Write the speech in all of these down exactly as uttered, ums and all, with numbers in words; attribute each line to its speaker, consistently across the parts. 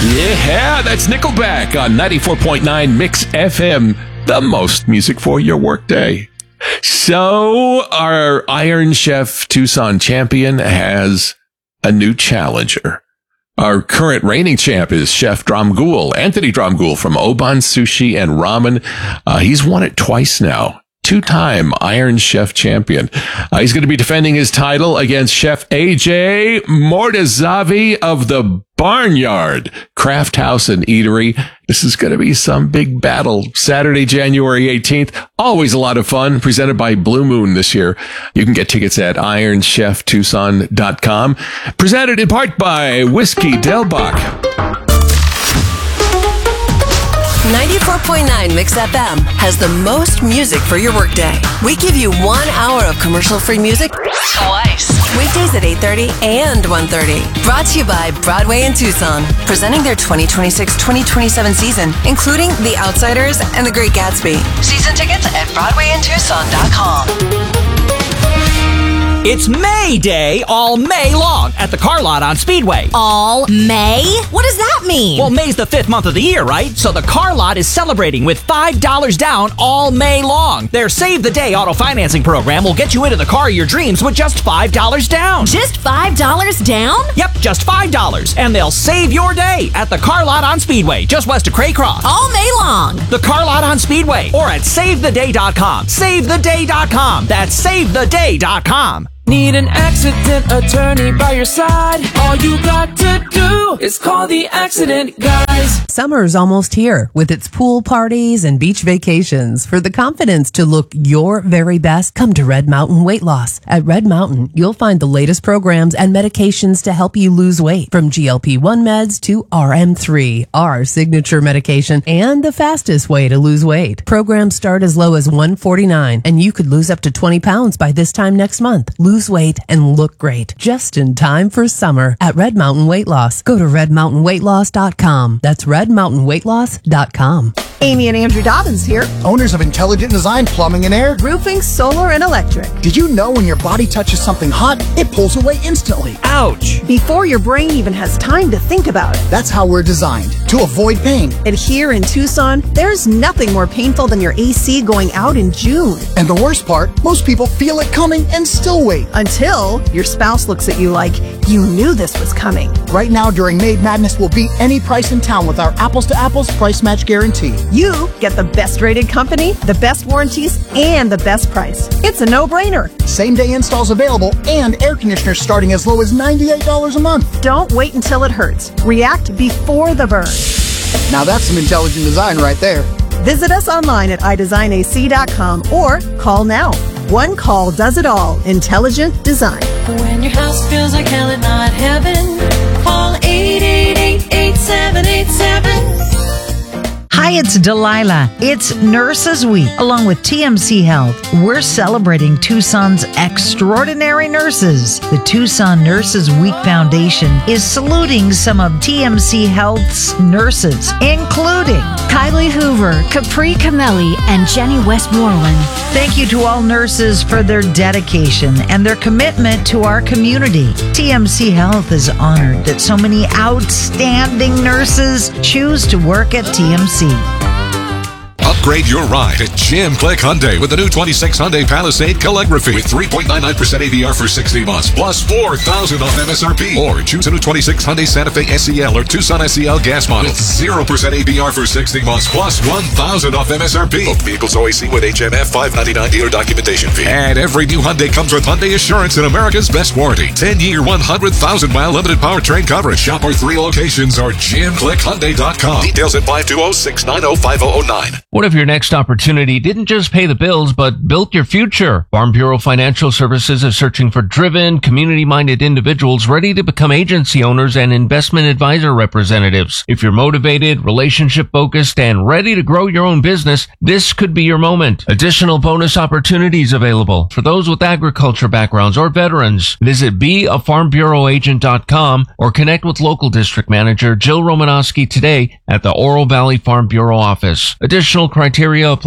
Speaker 1: Yeah, that's Nickelback on ninety-four point nine Mix F M, the most music for your workday. So, our Iron Chef Tucson champion has a new challenger. Our current reigning champ is Chef Dromgoole, Anthony Dromgoole from Oban Sushi and Ramen. Uh, he's won it twice now. Two-time Iron Chef champion. Uh, he's going to be defending his title against Chef A J Mortazavi of the Barnyard Craft House and Eatery. This is going to be some big battle. Saturday, January eighteenth. Always a lot of fun. Presented by Blue Moon this year. You can get tickets at iron chef tucson dot com. Presented in part by Whiskey Del Bach.
Speaker 2: ninety-four point nine Mix F M has the most music for your workday. We give you one hour of commercial-free music twice. Weekdays at eight thirty and one thirty. Brought to you by Broadway in Tucson. Presenting their twenty twenty-six twenty twenty-seven season, including The Outsiders and The Great Gatsby. Season tickets at broadway in tucson dot com.
Speaker 3: It's May Day all May long at the car lot on Speedway.
Speaker 4: All May? What does that mean?
Speaker 3: Well, May's the fifth month of the year, right? So the car lot is celebrating with five dollars down all May long. Their Save the Day auto financing program will get you into the car of your dreams with just five dollars down.
Speaker 4: Just five dollars down?
Speaker 3: Yep, just five dollars. And they'll save your day at the car lot on Speedway, just west of Craycross.
Speaker 4: All May long.
Speaker 3: The car lot on Speedway or at save the day dot com. save the day dot com. That's save the day dot com.
Speaker 5: Need an accident attorney by your side? All you got to do is call the Accident Guys.
Speaker 6: Summer's almost here with its pool parties and beach vacations. For the confidence to look your very best, come to Red Mountain Weight Loss. At Red Mountain, you'll find the latest programs and medications to help you lose weight, from G L P one meds to R M three, our signature medication, and the fastest way to lose weight. Programs start as low as one hundred forty-nine dollars, and you could lose up to twenty pounds by this time next month. Lose weight and look great, just in time for summer at Red Mountain Weight Loss. Go to red mountain weight loss dot com. That's red mountain weight loss dot com.
Speaker 7: Amy and Andrew Dobbins here, owners of Intelligent Design Plumbing and Air, roofing, solar, and electric. Did you know when your body touches something hot, it pulls away instantly?
Speaker 3: Ouch!
Speaker 7: Before your brain even has time to think about it. That's how we're designed, to avoid pain. And here in Tucson, there's nothing more painful than your A C going out in June. And the worst part, most people feel it coming and still wait. Until your spouse looks at you like, you knew this was coming. Right now during Maid Madness, we'll beat any price in town with our apples to apples price match guarantee. You get the best rated company, the best warranties, and the best price. It's a no-brainer. Same day installs available and air conditioners starting as low as ninety-eight dollars a month. Don't wait until it hurts. React before the burn. Now that's some intelligent design right there. Visit us online at i design a c dot com or call now. One call does it all. Intelligent Design.
Speaker 5: When your house feels like hell and not heaven, call eight eight eight, eight seven eight seven.
Speaker 8: Hi, it's Delilah. It's Nurses Week. Along with T M C Health, we're celebrating Tucson's extraordinary nurses. The Tucson Nurses Week Foundation is saluting some of T M C Health's nurses, including
Speaker 4: Kylie Hoover, Capri Camelli, and Jenny Westmoreland.
Speaker 8: Thank you to all nurses for their dedication and their commitment to our community. T M C Health is honored that so many outstanding nurses choose to work at T M C.
Speaker 9: Upgrade your ride at Jim Click Hyundai with the new twenty-six Hyundai Palisade Calligraphy with three point nine nine percent A B R for sixty months plus four thousand dollars off M S R P. Or choose a new twenty-six Hyundai Santa Fe S E L or Tucson S E L gas model with zero percent A B R for sixty months plus one thousand dollars off M S R P. Both vehicles O A C with H M F five ninety-nine dealer documentation fee. And every new Hyundai comes with Hyundai Assurance and America's Best Warranty. ten year, one hundred thousand mile limited powertrain coverage. Shop our three locations or jim click hyundai dot com. Details at five two zero, six nine zero, five zero zero nine.
Speaker 10: What if your next opportunity didn't just pay the bills, but built your future? Farm Bureau Financial Services is searching for driven, community-minded individuals ready to become agency owners and investment advisor representatives. If you're motivated, relationship-focused, and ready to grow your own business, this could be your moment. Additional bonus opportunities available for those with agriculture backgrounds or veterans. Visit be a farm bureau agent dot com or connect with local district manager Jill Romanowski today at the Oro Valley Farm Bureau office. Additional criteria apply.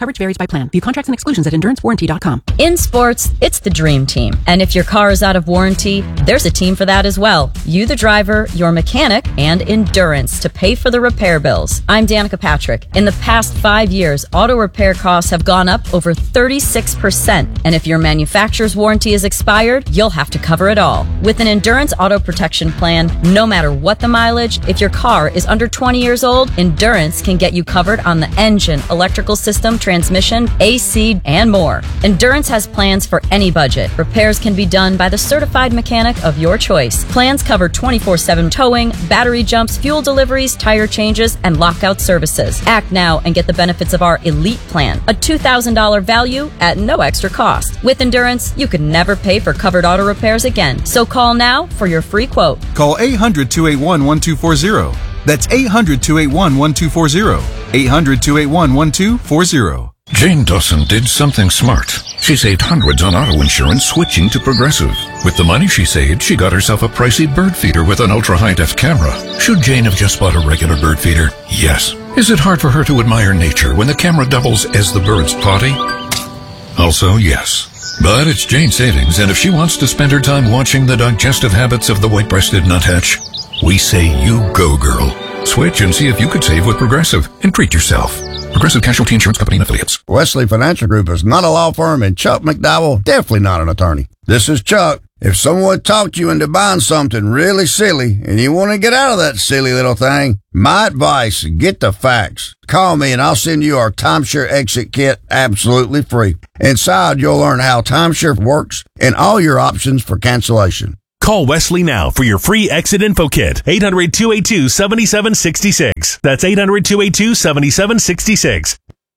Speaker 11: Coverage varies by plan. View contracts and exclusions at endurance warranty dot com.
Speaker 12: In sports, it's the dream team. And if your car is out of warranty, there's a team for that as well. You, the driver, your mechanic, and Endurance to pay for the repair bills. I'm Danica Patrick. In the past five years, auto repair costs have gone up over thirty-six percent. And if your manufacturer's warranty is expired, you'll have to cover it all. With an Endurance auto protection plan, no matter what the mileage, if your car is under twenty years old, Endurance can get you covered on the engine, electrical system, transmission, A C, and more. Endurance has plans for any budget. Repairs can be done by the certified mechanic of your choice. Plans cover twenty-four seven towing, battery jumps, fuel deliveries, tire changes, and lockout services. Act now and get the benefits of our Elite Plan, a two thousand dollars value at no extra cost. With Endurance, you could never pay for covered auto repairs again. So call now for your free quote.
Speaker 13: Call eight hundred, two eight one, one two four zero. That's eight hundred, two eight one, one two four zero. eight hundred, two eight one, one two four zero.
Speaker 14: Jane Dawson did something smart. She saved hundreds on auto insurance switching to Progressive. With the money she saved, she got herself a pricey bird feeder with an ultra-high-def camera. Should Jane have just bought a regular bird feeder? Yes. Is it hard for her to admire nature when the camera doubles as the bird's potty? Also, yes. But it's Jane's savings, and if she wants to spend her time watching the digestive habits of the white-breasted nuthatch, we say you go, girl. Switch and see if you could save with Progressive and treat yourself. Progressive Casualty Insurance Company and Affiliates.
Speaker 15: Wesley Financial Group is not a law firm, and Chuck McDowell definitely not an attorney. This is Chuck. If someone talked you into buying something really silly and you want to get out of that silly little thing, my advice, get the facts. Call me and I'll send you our timeshare exit kit absolutely free. Inside, you'll learn how timeshare works and all your options for cancellation.
Speaker 16: Call Wesley now for your free exit info kit. eight hundred, two eight two, seven seven six six. That's eight hundred, two eight two, seven seven six six.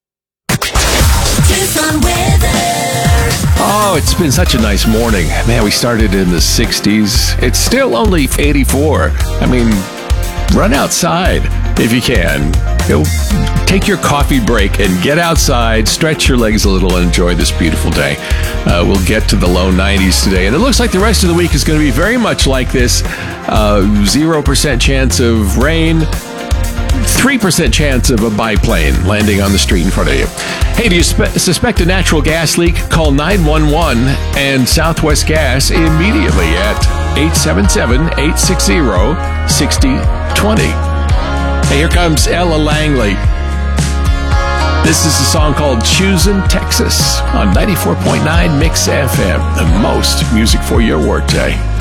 Speaker 1: Oh, it's been such a nice morning. Man, we started in the sixties. It's still only eighty-four. I mean, run outside if you can. You know, take your coffee break and get outside, stretch your legs a little, and enjoy this beautiful day. Uh, we'll get to the low nineties today. And it looks like the rest of the week is going to be very much like this. Uh, zero percent chance of rain. three percent chance of a biplane landing on the street in front of you. Hey, do you spe- suspect a natural gas leak? Call nine one one and Southwest Gas immediately at eight seven seven, eight six zero, six zero two zero. Hey, here comes Ella Langley. This is a song called Choosin' Texas on ninety-four point nine Mix F M, the most music for your workday.